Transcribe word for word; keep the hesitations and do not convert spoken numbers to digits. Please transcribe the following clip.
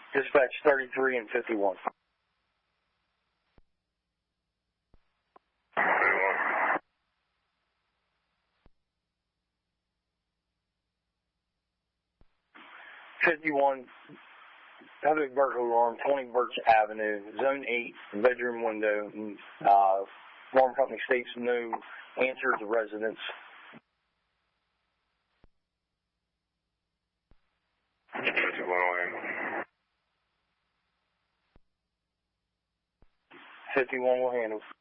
Dispatch thirty-three and fifty-one. fifty-one, public burglar alarm, twenty Birch Avenue, Zone eight, bedroom window. Uh, alarm company states no answer to residents. fifty-one will handle.